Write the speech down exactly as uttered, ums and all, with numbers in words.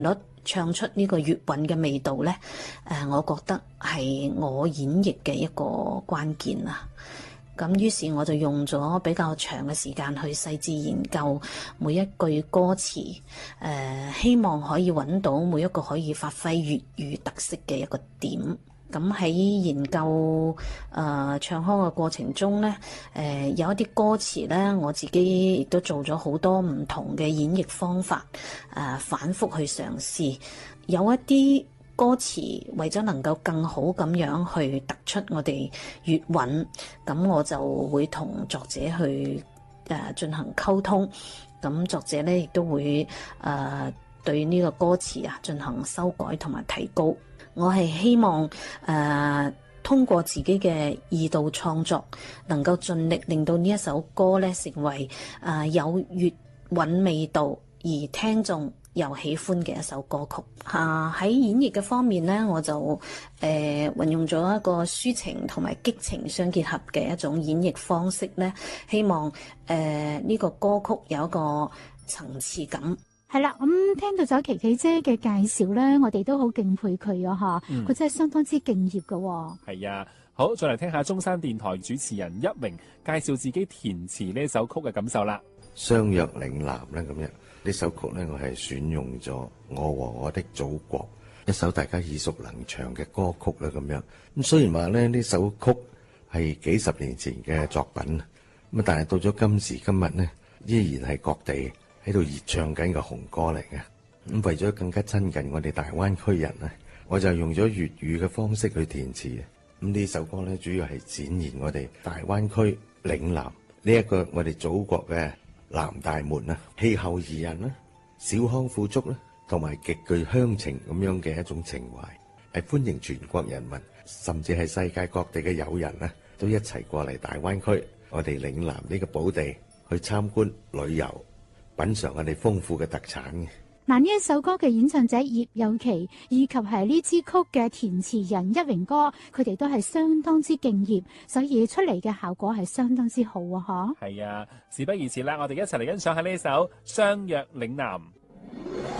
率唱出呢個粵韻嘅味道呢，誒，我覺得係我演繹嘅一個關鍵啊。咁於是我就用咗比較長嘅時間去細緻研究每一句歌詞，誒，希望可以揾到每一個可以發揮粵語特色嘅一個點。咁喺研究誒、呃、唱腔嘅過程中呢，誒、呃、有一啲歌詞呢，我自己亦都做咗好多唔同嘅演繹方法，誒、呃、反覆去嘗試。有一啲歌詞為咗能夠更好咁樣去突出我哋粵韻，咁我就會同作者去誒進行溝通。咁作者呢亦都會誒、呃、對呢個歌詞啊進行修改同埋提高。我係希望誒、呃、通過自己嘅二度創作，能夠盡力令到呢一首歌咧成為誒、呃、有粵韻味道而聽眾又喜歡嘅一首歌曲。啊，喺演繹嘅方面咧，我就誒、呃、運用咗一個抒情同埋激情相結合嘅一種演繹方式咧，希望誒呢、呃這個歌曲有一個層次感。 係啦，咁、嗯、聽到咗琪琪姐嘅介紹咧，我哋都好敬佩佢啊！吓，佢真係相當之敬業噶。 係啊，好，再嚟聽下中山電台主持人一鳴介紹自己填詞呢首曲嘅感受啦。 相約嶺南咧，咁樣呢首曲咧，我係選用咗《我和我的祖國》，一首大家耳熟能詳嘅歌曲啦，咁樣。咁雖然話咧呢首曲係幾十年前嘅作品，咁但係到咗今時今日呢，依然係各地喺度熱唱緊嘅紅歌嚟嘅。咁為咗更加親近我哋大灣區人咧，我就用咗粵語嘅方式去填詞。咁呢首歌咧，主要係展現我哋大灣區嶺南呢一個我哋祖國嘅南大門啊，氣候宜人啦，小康富足啦，同埋極具鄉情咁樣嘅一種情懷，係歡迎全國人民，甚至係世界各地嘅友人啊，都一齊過嚟大灣區，我哋嶺南呢個寶地去參觀旅遊，品嘗我哋豐富嘅特產嘅。 嗱，呢一首歌嘅演唱者葉有琪，以及係呢支曲嘅填詞人一鳴哥，佢哋都係相當之敬業，所以出嚟嘅效果係相當之好啊！嗬。 係啊，事不宜遲啦，我哋一齊嚟欣賞下呢首《相約嶺南》。